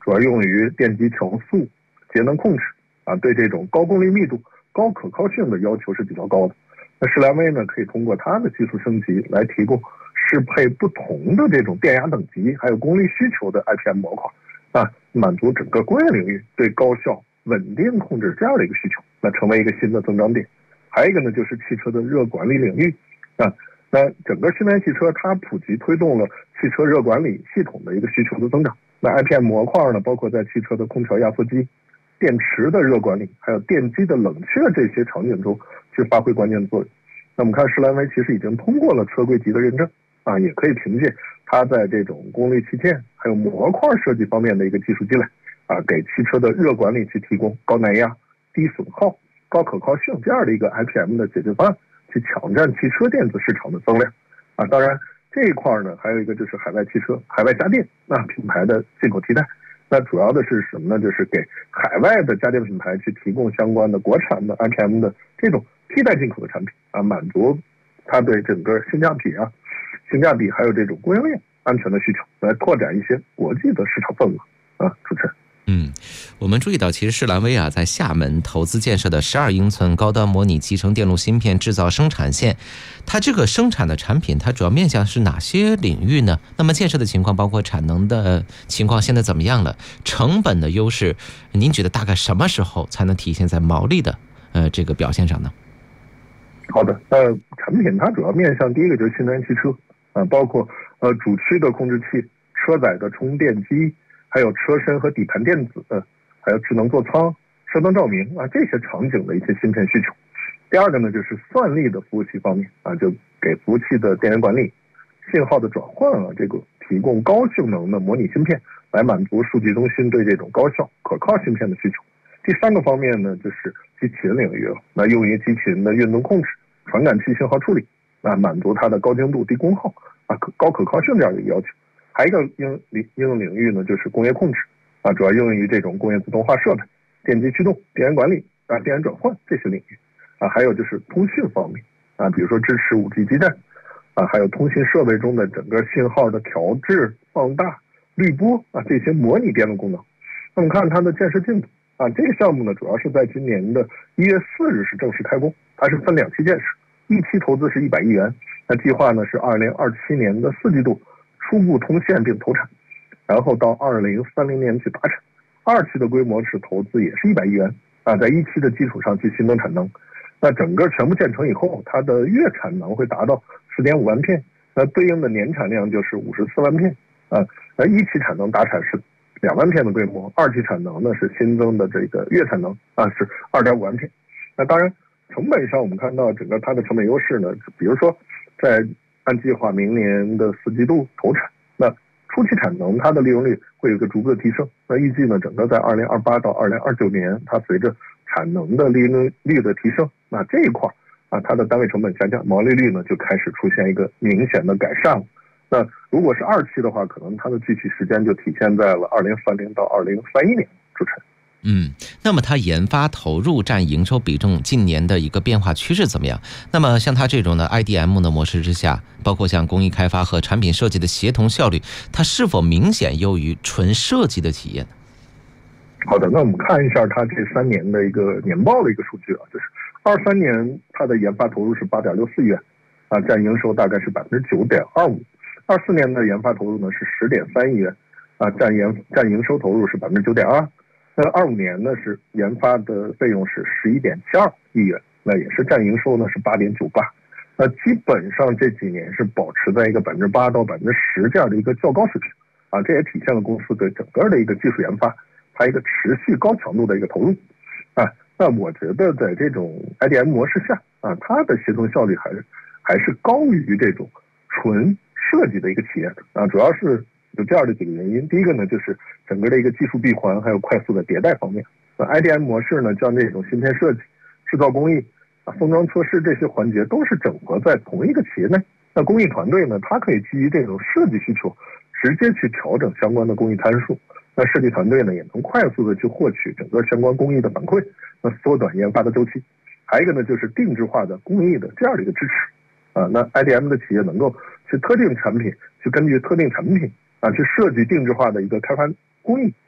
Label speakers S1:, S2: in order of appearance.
S1: 主要用于电机调速、节能控制对这种高功率密度、高可靠性的要求是比较高的。那士兰微呢，可以通过它的技术升级来提供适配不同的这种电压等级还有功率需求的 IPM 模块满足整个工业领域对高效稳定控制这样的一个需求，那成为一个新的增长点。还有一个呢，就是汽车的热管理领域那整个新能源汽车它普及推动了汽车热管理系统的一个需求的增长。那 IPM 模块呢，包括在汽车的空调压缩机、电池的热管理，还有电机的冷却这些场景中去发挥关键作用。那我们看士兰微其实已经通过了车规级的认证也可以凭借它在这种功率器件还有模块设计方面的一个技术积累给汽车的热管理去提供高耐压、低损耗、高可靠性这样的一个 IPM 的解决方案，去抢占汽车电子市场的增量当然这一块呢，还有一个就是海外汽车、海外家电品牌的进口替代。那主要的是什么呢？就是给海外的家电品牌去提供相关的国产的 IPM 的这种替代进口的产品满足它对整个性价比还有这种供应链安全的需求，来拓展一些国际的市场份额主持人。
S2: 我们注意到，其实士兰微在厦门投资建设的12英寸高端模拟集成电路芯片制造生产线，它这个生产的产品，它主要面向是哪些领域呢？那么建设的情况，包括产能的情况，现在怎么样了？成本的优势，您觉得大概什么时候才能体现在毛利的这个表现上呢？
S1: 好的，产品它主要面向第一个就是新能源汽车包括主驱的控制器、车载的充电机，还有车身和底盘电子，还有智能座舱、车灯照明这些场景的一些芯片需求。第二个呢，就是算力的服务器方面就给服务器的电源管理、信号的转换这个提供高性能的模拟芯片，来满足数据中心对这种高效可靠芯片的需求。第三个方面呢，就是机器人领域那用于机器人的运动控制、传感器信号处理满足它的高精度、低功耗高可靠性这样的一个要求。还有一个应用领域呢，就是工业控制主要用于这种工业自动化设备、电机驱动、电源管理电源转换这些领域还有就是通讯方面比如说支持 5G 基站还有通信设备中的整个信号的调制、放大、滤波这些模拟电路功能。那我们看它的建设进度这个项目呢，主要是在今年的1月4日是正式开工，它是分2期建设，一期投资是100亿元，那计划呢是2027年的4季度初步通线并投产，然后到2030年去达产。2期的规模是投资也是100亿元在1期的基础上去新增产能。那整个全部建成以后，它的月产能会达到10.5万片，那对应的年产量就是54万片那1期产能达产是2万片的规模，2期产能呢是新增的这个月产能是2.5万片。那当然成本上我们看到整个它的成本优势呢，比如说在按计划明年的4季度投产，那初期产能它的利用率会有一个逐步的提升。那预计呢，整个在2028到2029年，它随着产能的利用率的提升，那这一块它的单位成本下降，毛利率呢就开始出现一个明显的改善了。那如果是2期的话，可能它的具体时间就体现在了2030到2031年。主持人。
S2: 那么它研发投入占营收比重近年的一个变化趋势怎么样？那么像它这种的 IDM 的模式之下，包括像工艺开发和产品设计的协同效率，它是否明显优于纯设计的企业呢？
S1: 好的，那我们看一下它这3年的一个年报的一个数据就是23年它的研发投入是8.64亿元占营收大概是9.25%。24年的研发投入呢是10.3亿元占营收投入是9.2%。那25年呢是研发的费用是11.72亿元，那也是占营收呢是8.98%。那基本上这几年是保持在一个8%到10%这样的一个较高水平这也体现了公司对整个的一个技术研发它一个持续高强度的一个投入那我觉得在这种 IDM 模式下它的协同效率还是高于这种纯设计的一个企业主要是有这样的几个原因。第一个呢，就是整个的一个技术闭环还有快速的迭代方面。IDM 模式呢，将这种芯片设计、制造工艺封装测试这些环节都是整合在同一个企业内。那工艺团队呢，它可以基于这种设计需求，直接去调整相关的工艺参数。那设计团队呢，也能快速的去获取整个相关工艺的反馈，那缩短研发的周期。还有一个呢，就是定制化的工艺的这样的一个支持那 IDM 的企业能够去特定产品，去根据特定产品去设计定制化的一个开发工艺